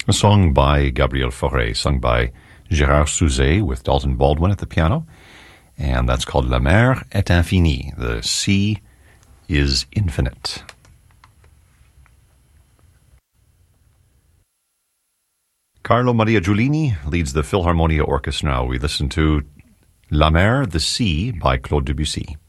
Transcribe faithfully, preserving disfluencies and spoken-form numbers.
A song by Gabriel Fauré, sung by Gérard Souzet with Dalton Baldwin at the piano. And that's called La mer est infinie. The sea is infinite. Carlo Maria Giulini leads the Philharmonia Orchestra. We listen to La mer, the sea, by Claude Debussy.